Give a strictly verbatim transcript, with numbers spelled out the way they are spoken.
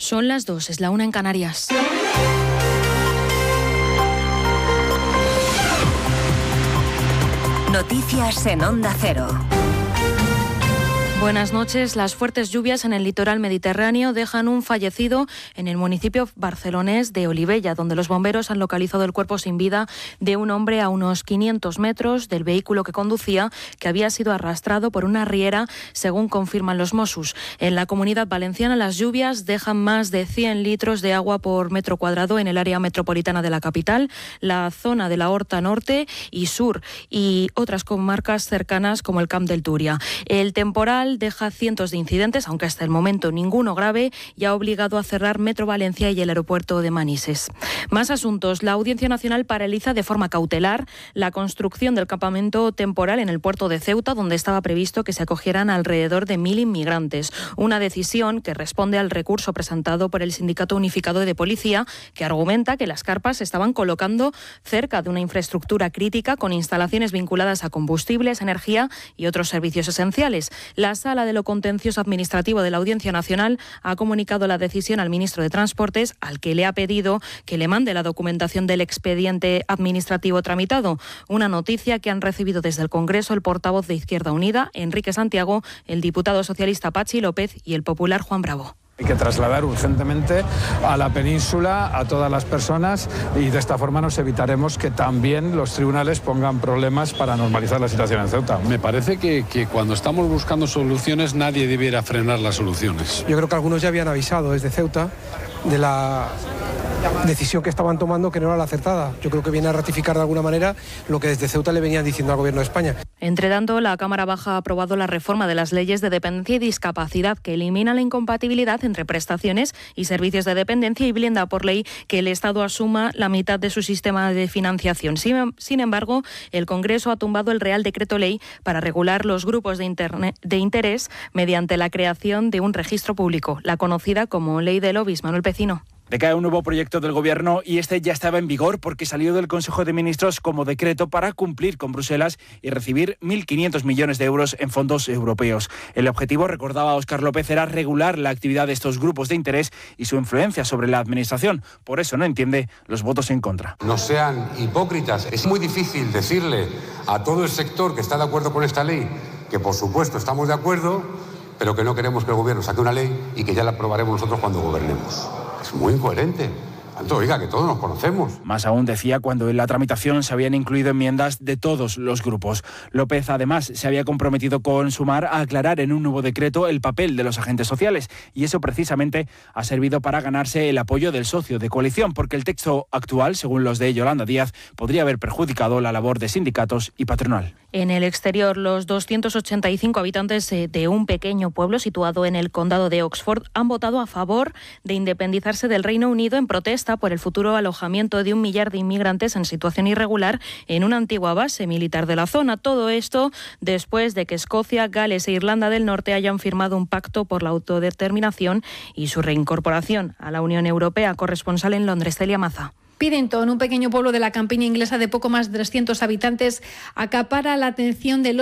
Son las dos, es la una en Canarias. Noticias en Onda Cero. Buenas noches. Las fuertes lluvias en el litoral mediterráneo dejan un fallecido en el municipio barcelonés de Olivella, donde los bomberos han localizado el cuerpo sin vida de un hombre a unos quinientos metros del vehículo que conducía, que había sido arrastrado por una riera, según confirman los Mossos. En la Comunidad Valenciana, las lluvias dejan más de cien litros de agua por metro cuadrado en el área metropolitana de la capital, la zona de la Horta Norte y Sur y otras comarcas cercanas como el Camp del Túria. El temporal deja cientos de incidentes, aunque hasta el momento ninguno grave, y ha obligado a cerrar Metro Valencia y el aeropuerto de Manises. Más asuntos. La Audiencia Nacional paraliza de forma cautelar la construcción del campamento temporal en el puerto de Ceuta, donde estaba previsto que se acogieran alrededor de mil inmigrantes. Una decisión que responde al recurso presentado por el Sindicato Unificado de Policía, que argumenta que las carpas se estaban colocando cerca de una infraestructura crítica con instalaciones vinculadas a combustibles, energía y otros servicios esenciales. La Sala de lo Contencioso Administrativo de la Audiencia Nacional ha comunicado la decisión al ministro de Transportes, al que le ha pedido que le mande la documentación del expediente administrativo tramitado. Una noticia que han recibido desde el Congreso el portavoz de Izquierda Unida, Enrique Santiago, el diputado socialista Pachi López y el popular Juan Bravo. Hay que trasladar urgentemente a la península a todas las personas y de esta forma nos evitaremos que también los tribunales pongan problemas para normalizar la situación en Ceuta. Me parece que, que cuando estamos buscando soluciones nadie debiera frenar las soluciones. Yo creo que algunos ya habían avisado desde Ceuta de la decisión que estaban tomando, que no era la acertada. Yo creo que viene a ratificar de alguna manera lo que desde Ceuta le venían diciendo al Gobierno de España. Entre tanto, la Cámara Baja ha aprobado la reforma de las leyes de dependencia y discapacidad que elimina la incompatibilidad entre prestaciones y servicios de dependencia y blinda por ley que el Estado asuma la mitad de su sistema de financiación. Sin, sin embargo, el Congreso ha tumbado el Real Decreto Ley para regular los grupos de, internet, de interés mediante la creación de un registro público, la conocida como Ley de Lobbies. Manuel Pecino. Decae un nuevo proyecto del Gobierno y este ya estaba en vigor porque salió del Consejo de Ministros como decreto para cumplir con Bruselas y recibir mil quinientos millones de euros en fondos europeos. El objetivo, recordaba Óscar López, era regular la actividad de estos grupos de interés y su influencia sobre la Administración. Por eso no entiende los votos en contra. No sean hipócritas. Es muy difícil decirle a todo el sector que está de acuerdo con esta ley que, por supuesto, estamos de acuerdo, pero que no queremos que el Gobierno saque una ley y que ya la aprobaremos nosotros cuando gobernemos. Es muy incoherente. Tanto, oiga, que todos nos conocemos. Más aún decía cuando en la tramitación se habían incluido enmiendas de todos los grupos. López, además, se había comprometido con Sumar a aclarar en un nuevo decreto el papel de los agentes sociales y eso precisamente ha servido para ganarse el apoyo del socio de coalición, porque el texto actual, según los de Yolanda Díaz, podría haber perjudicado la labor de sindicatos y patronal. En el exterior, los doscientos ochenta y cinco habitantes de un pequeño pueblo situado en el condado de Oxford han votado a favor de independizarse del Reino Unido en protesta por el futuro alojamiento de un millar de inmigrantes en situación irregular en una antigua base militar de la zona. Todo esto después de que Escocia, Gales e Irlanda del Norte hayan firmado un pacto por la autodeterminación y su reincorporación a la Unión Europea. Corresponsal en Londres, Celia Maza. Piddington, un pequeño pueblo de la campiña inglesa de poco más de trescientos habitantes, acapara la atención de los